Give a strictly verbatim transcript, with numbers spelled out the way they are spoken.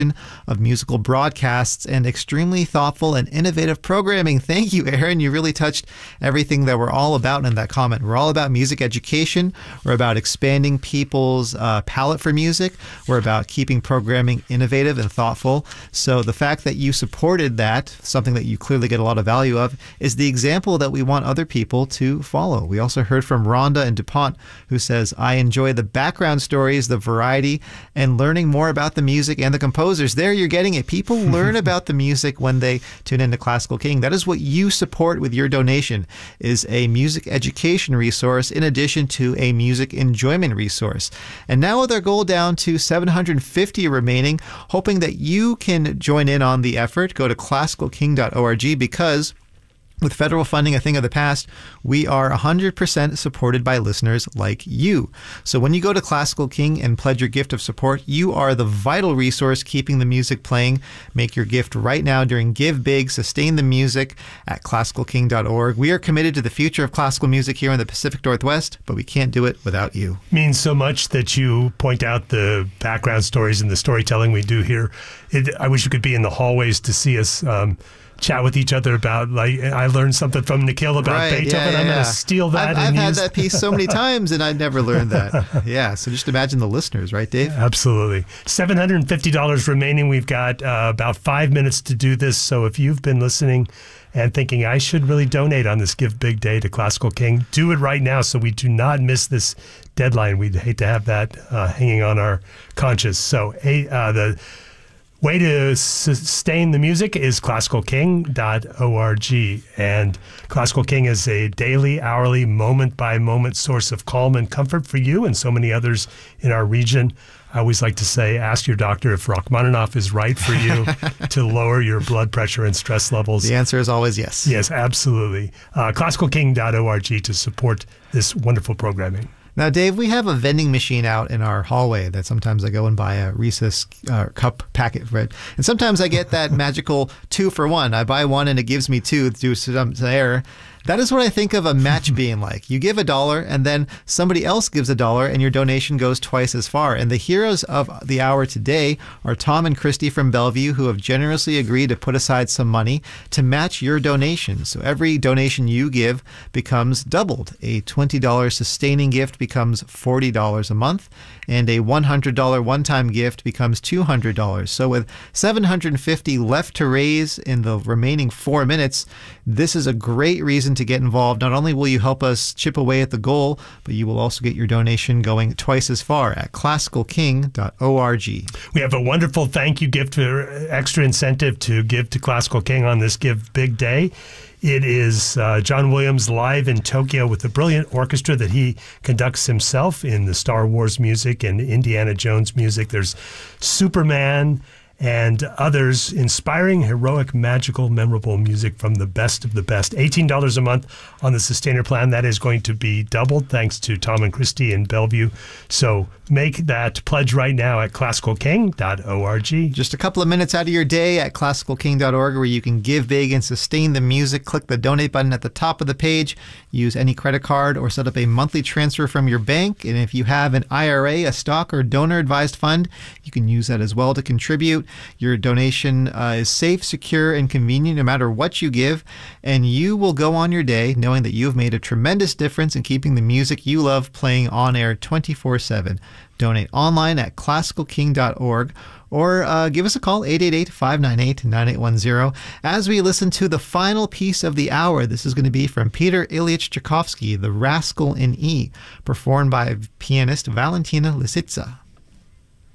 of musical broadcasts and extremely thoughtful and innovative programming. Thank you, Aaron. You really touched everything that we're all about in that comment. We're all about music education. We're about expanding people's uh, palette for music. We're about keeping programming innovative and thoughtful. So the fact that you supported that, something that you clearly get a lot of value of, is the example that we want other people to follow. We also heard from Rhonda in DuPont, who says, I enjoy the background stories, the variety, and learning more about the music and the composers. There you're getting it. People learn about the music when they tune into Classical King. That is what you support with your donation, is a music education resource in addition to a music enjoyment resource. And now with our goal down to seven hundred fifty remaining, hoping that you can join in on the effort, go to classical king dot org, because with federal funding, a thing of the past, we are one hundred percent supported by listeners like you. So when you go to Classical King and pledge your gift of support, you are the vital resource keeping the music playing. Make your gift right now during Give Big, Sustain the Music at classical king dot org. We are committed to the future of classical music here in the Pacific Northwest, but we can't do it without you. It means so much that you point out the background stories and the storytelling we do here. It, I wish you could be in the hallways to see us um, chat with each other about, like, I learned something from Nikhil about right, Beethoven. yeah, yeah, I'm yeah. going to steal that. I've, and I've had use... that piece so many times, and I never learned that. Yeah, so just imagine the listeners, right, Dave? Absolutely. seven hundred fifty dollars remaining. We've got uh, about five minutes to do this. So if you've been listening and thinking, I should really donate on this Give Big Day to Classical King, do it right now so we do not miss this deadline. We'd hate to have that uh, hanging on our conscience. So uh, the way to sustain the music is classical king dot org. And Classical King is a daily, hourly, moment-by-moment source of calm and comfort for you and so many others in our region. I always like to say, ask your doctor if Rachmaninoff is right for you to lower your blood pressure and stress levels. The answer is always yes. Yes, absolutely. Uh, classical king dot org to support this wonderful programming. Now, Dave, we have a vending machine out in our hallway that sometimes I go and buy a Reese's uh, cup packet for it. And sometimes I get that magical two for one. I buy one and it gives me two due to some error. That is what I think of a match being like. You give a dollar and then somebody else gives a dollar and your donation goes twice as far. And the heroes of the hour today are Tom and Christy from Bellevue, who have generously agreed to put aside some money to match your donation. So every donation you give becomes doubled. A twenty dollars sustaining gift becomes forty dollars a month, and a one hundred dollars one-time gift becomes two hundred dollars. So with seven hundred fifty dollars left to raise in the remaining four minutes, this is a great reason to get involved. Not only will you help us chip away at the goal, but you will also get your donation going twice as far at classical king dot org. We have a wonderful thank you gift for extra incentive to give to Classical King on this Give Big Day. It is uh, John Williams live in Tokyo with the brilliant orchestra that he conducts himself in the Star Wars music and Indiana Jones music. There's Superman and others, inspiring, heroic, magical, memorable music from the best of the best. eighteen dollars a month on the Sustainer plan. That is going to be doubled thanks to Tom and Christy in Bellevue. So make that pledge right now at classical king dot org. Just a couple of minutes out of your day at classical king dot org, where you can give big and sustain the music. Click the donate button at the top of the page. Use any credit card or set up a monthly transfer from your bank. And if you have an I R A, a stock or donor advised fund, you can use that as well to contribute. Your donation uh, is safe, secure, and convenient no matter what you give, and you will go on your day knowing that you have made a tremendous difference in keeping the music you love playing on air twenty-four seven. Donate online at classical king dot org or uh, give us a call, eight eight eight, five nine eight, nine eight one zero. As we listen to the final piece of the hour, this is going to be from Peter Ilyich Tchaikovsky, The Rascal in E, performed by pianist Valentina Lisitsa.